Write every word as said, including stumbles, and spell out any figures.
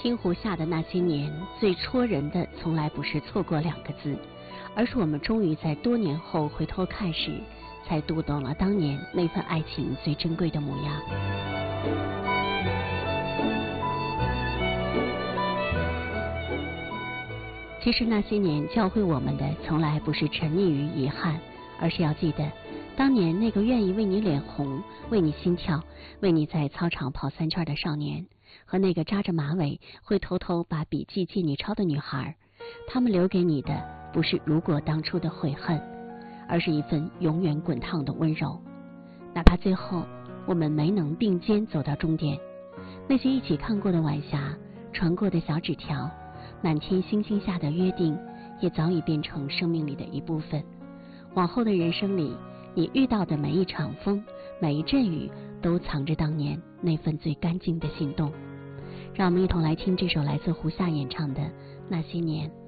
听胡夏的那些年，最戳人的从来不是错过两个字，而是我们终于在多年后回头看时，才读懂了当年那份爱情最珍贵的模样。其实那些年教会我们的，从来不是沉溺于遗憾，而是要记得当年那个愿意为你脸红、为你心跳、为你在操场跑三圈的少年，和那个扎着马尾会偷偷把笔记借你抄的女孩。他们留给你的不是如果当初的悔恨，而是一份永远滚烫的温柔。哪怕最后我们没能并肩走到终点，那些一起看过的晚霞、传过的小纸条、满天星星下的约定，也早已变成生命里的一部分。往后的人生里，你遇到的每一场风、每一阵雨，都藏着当年那份最干净的心动。让我们一同来听这首来自胡夏演唱的《那些年》。